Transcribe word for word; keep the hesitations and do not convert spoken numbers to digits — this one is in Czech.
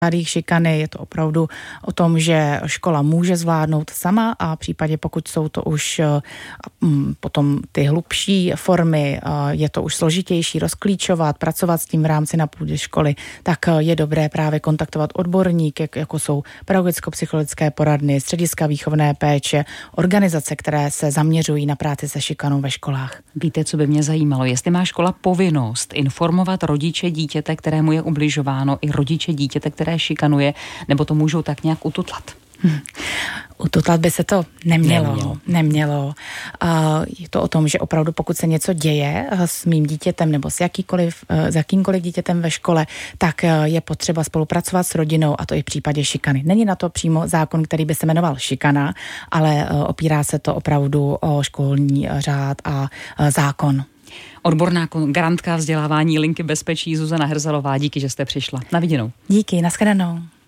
šikany, je to opravdu o tom, že škola může zvládnout sama a v případě, pokud jsou to už potom ty hlubší formy, je to už složitější rozklíčovat, pracovat s tím v rámci na půdě školy, tak je dobré právě kontaktovat odborníky, jako jsou pedagogicko-psychologické poradny, střediska výchovné péče, organizace, které se zaměřují na práci se šikanou ve školách. Víte, co by mě zajímalo, jestli má škola povinnost informovat rodiče dítěte, kterému je ubližováno, i rodiče dítěte, které šikanuje, nebo to můžou tak nějak ututlat? Hmm. Ututlat by se to nemělo. Nemělo. nemělo. Uh, je to o tom, že opravdu pokud se něco děje s mým dítětem nebo s, jakýkoliv, uh, s jakýmkoliv dítětem ve škole, tak uh, je potřeba spolupracovat s rodinou, a to i v případě šikany. Není na to přímo zákon, který by se jmenoval šikana, ale uh, opírá se to opravdu o školní řád a uh, zákon. Odborná garantka vzdělávání Linky bezpečí Zuzana Herzalová, díky, že jste přišla. Na viděnou. Díky, nashledanou.